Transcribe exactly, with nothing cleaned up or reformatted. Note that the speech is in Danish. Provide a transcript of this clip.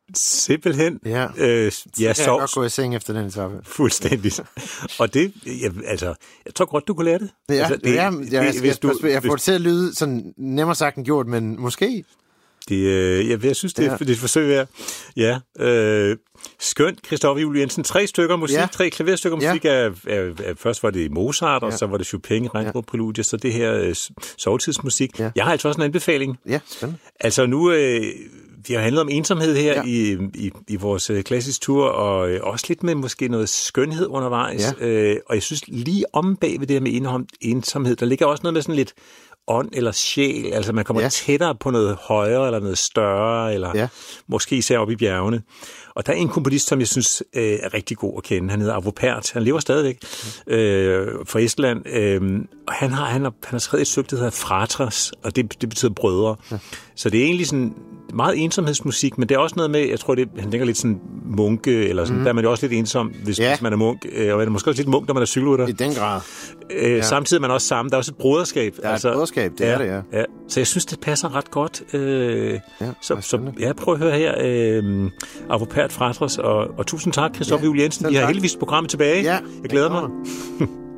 Simpelthen. Ja, øh, så ja, kan sovs. jeg godt gå i seng efter den etape. Fuldstændigt. Og det, jeg, altså, jeg tror godt, du kunne lære det. Ja, altså, det, ja jeg, det, jeg, hvis jeg, du, jeg får det til at lyde sådan nemmere sagt end gjort, men måske. Det, øh, jeg, jeg synes, det er ja. et forsøg værd. Ja, øh, skønt, Christoffer Juel Jensen. Tre stykker musik, ja. tre klaverstykker musik. Ja. Er, er, er, først var det Mozart, og ja. så var det Chopin, Regnbue Præludier, så det her øh, sovetidsmusik. Ja. Jeg har altså også en anbefaling. Ja, spændende. Altså nu, øh, vi har handlet om ensomhed her ja. i, i, i vores øh, klassisk tur, og øh, også lidt med måske noget skønhed undervejs. Ja. Øh, og jeg synes lige om bag ved det her med ensomhed, der ligger også noget med sådan lidt ånd eller sjæl, altså man kommer ja. tættere på noget højere eller noget større, eller ja. måske især op i bjergene. Og der er en komponist, som jeg synes øh, er rigtig god at kende. Han hedder Arvo Pärt. Han lever stadigvæk øh, fra Estland. Øh, og han har, han, har, han har skrevet et stykke, der hedder Fratras, og det, det betyder brødre. Ja. Så det er egentlig sådan meget ensomhedsmusik, men det er også noget med, jeg tror, det, han tænker lidt sådan munke, eller sådan, mm. der er man jo også lidt ensom, hvis, ja. hvis man er munk, og man er måske også lidt munk, når man er cykelrytter. I den grad. Øh, ja. Samtidig er man også sammen. Der er også et broderskab. Der er altså, et broderskab, det ja, er det, ja. ja. Så jeg synes, det passer ret godt. Øh, ja, så, så ja, prøv at høre her. Øh, Arvo Pärt, Fratras, og, og tusind tak, Christoffer Juel Jensen. Vi har heldigvis programmet tilbage. Ja, jeg glæder mig.